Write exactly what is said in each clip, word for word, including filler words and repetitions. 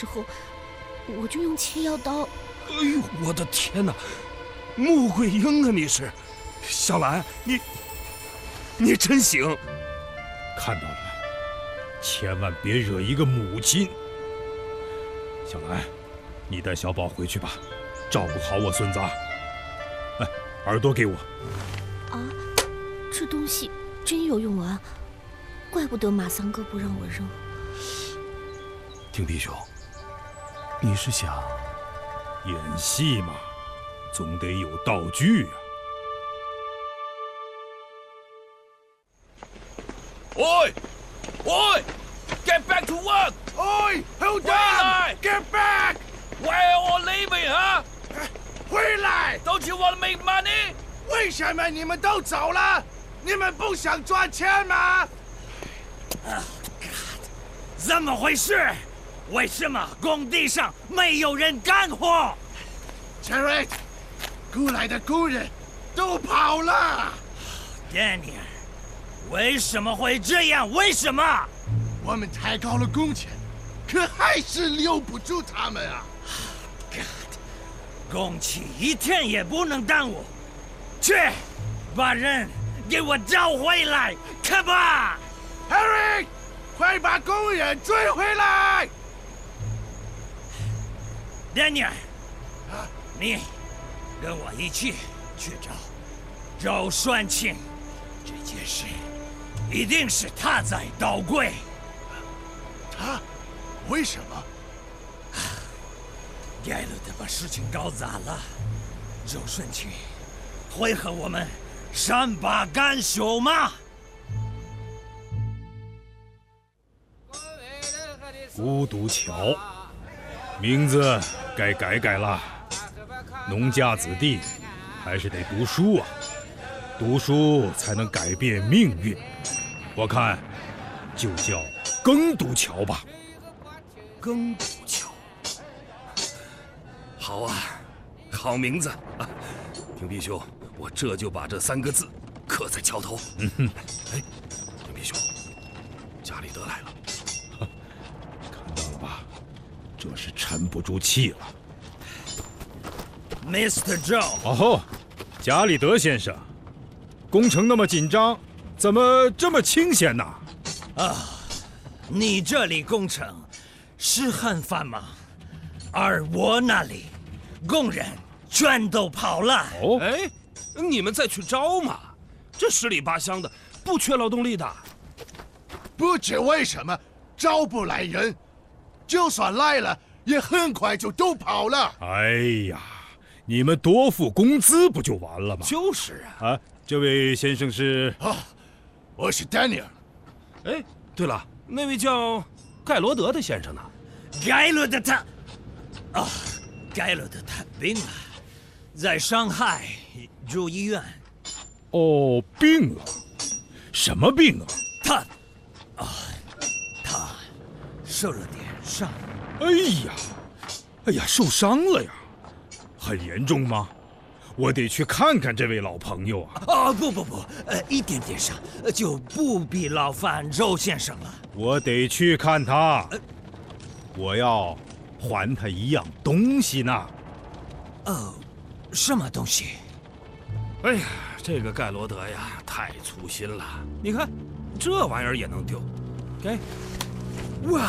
时候，我就用切药刀。 哎呦，我的天哪！穆桂英啊，你是？小兰，你你真行！ 看到了，千万别惹一个母亲。小兰，你带小宝回去吧，照顾好我孙子啊。哎，耳朵给我。 啊，这东西真有用完，怪不得马三哥不让我扔。 听弟兄，你是想演戏嘛，总得有道具啊。 Oi! Oi! Get back to work! Oi! Hold on! Get back! Why are you all leaving, huh? 回来 Don't you want to make money? 为什么你们都走了？你们不想赚钱吗？ 怎么回事？为什么工地上没有人干活 Jared， 雇来的工人都跑了。 Daniel， 为什么会这样？为什么？ 我们抬高了工钱，可还是留不住他们啊 God， 工期一天也不能耽误。去，把人给我找回来 ，Come on！Harry， 快把工人追回来 ！Daniel， 你跟我一起去找周顺清。这件事一定是他在捣鬼。 他？为什么？ 盖勒德把事情搞砸了，周顺清会和我们善罢甘休吗？ 孤独桥，名字该改改了。农家子弟还是得读书啊，读书才能改变命运。我看就叫耕读桥吧。 耕读桥，好啊，好名字啊！听弟兄，我这就把这三个字刻在桥头。 嗯哼， 哎，听弟兄，加里德来了， 看到了吧？这是沉不住气了。 Mister Joe。 哦吼，加里德先生，工程那么紧张，怎么这么清闲呢？ 啊，你这里工程是很繁忙，而我那里工人全都跑了。 哦， 哎，你们再去招嘛，这十里八乡的，不缺劳动力的。 不知为什么招不来人，就算来了，也很快就都跑了。 哎呀，你们多付工资不就完了吗？ 就是啊。 啊，这位先生是？ 啊，我是 Daniel。 哎，对了，那位叫盖罗德的先生呢？ 盖罗德他，啊，盖罗德他病了，在上海住医院。 哦，病了，什么病啊？ 他，啊，他受了点伤。 哎呀，哎呀，受伤了呀，很严重吗？我得去看看这位老朋友啊！ 哦，不不不，呃，一点点伤，就不必劳烦周先生了。 我得去看他，我要还他一样东西呢。 哦，什么东西？ 哎呀，这个盖罗德呀，太粗心了。你看，这玩意儿也能丢？给。 哇，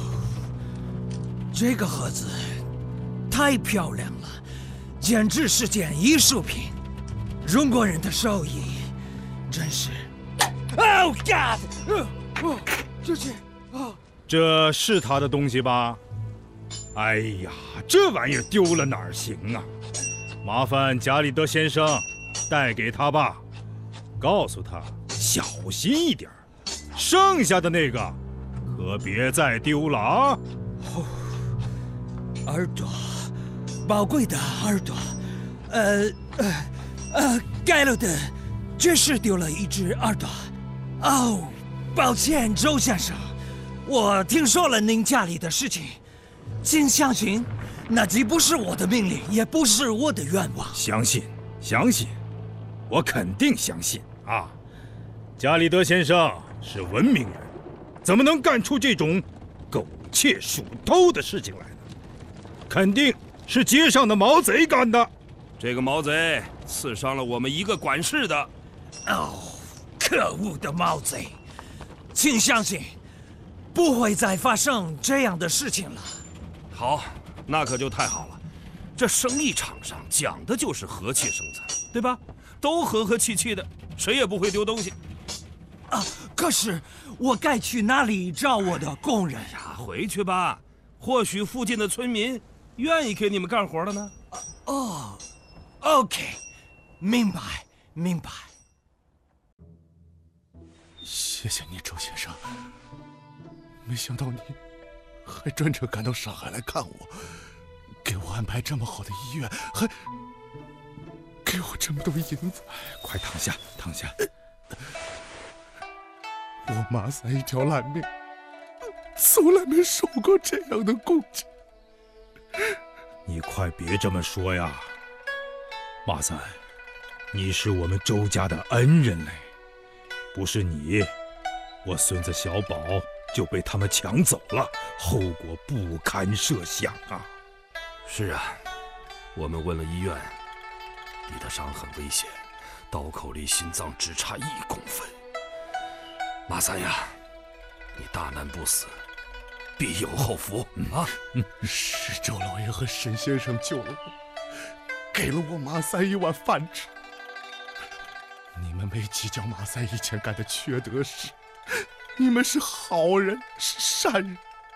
这个盒子太漂亮了。简直是件艺术品，中国人的手艺真是。Oh God！ 哦，这是啊， 这是他的东西吧？哎呀，这玩意儿丢了哪儿行啊？麻烦加里德先生带给他吧，告诉他小心一点，剩下的那个可别再丢了啊！ 哦，耳朵。宝贵的耳朵，呃呃呃，盖勒德确实丢了一只耳朵。哦，抱歉，周先生，我听说了您家里的事情，请相信，那既不是我的命令，也不是我的愿望。 相信，相信，我肯定相信啊！加里德先生是文明人，怎么能干出这种苟窃鼠偷的事情来的，肯定是街上的毛贼干的。 这个毛贼刺伤了我们一个管事的。 哦，可恶的毛贼！请相信，不会再发生这样的事情了。 好，那可就太好了。这生意场上讲的就是和气生财，对吧？都和和气气的，谁也不会丢东西。 啊，可是我该去哪里找我的工人呀？ 回去吧，或许附近的村民愿意给你们干活了呢。 哦 ，OK， 明白明白。 谢谢你，周先生。没想到你还专程赶到上海来看我，给我安排这么好的医院，还给我这么多银子。 快躺下，躺下。 我马三一条烂命，从来没受过这样的恭敬。 你快别这么说呀，马三，你是我们周家的恩人嘞，不是你，我孙子小宝就被他们抢走了，后果不堪设想啊！ 是啊，我们问了医院，你的伤很危险，刀口离心脏只差一公分。马三呀，你大难不死，必有后福啊！ 是周老爷和沈先生救了我，给了我马三一碗饭吃。你们没计较马三以前干的缺德事，你们是好人，是善人。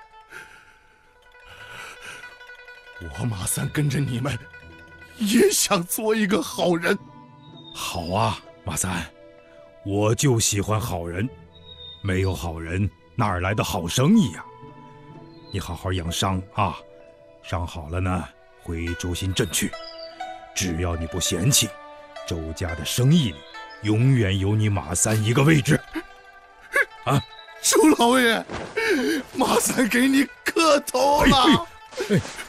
我马三跟着你们，也想做一个好人。 好啊，马三，我就喜欢好人，没有好人哪儿来的好生意呀？你好好养伤啊，伤好了呢，回周新镇去。只要你不嫌弃，周家的生意里永远有你马三一个位置。啊， 周老爷，马三给你磕头了。 哎哎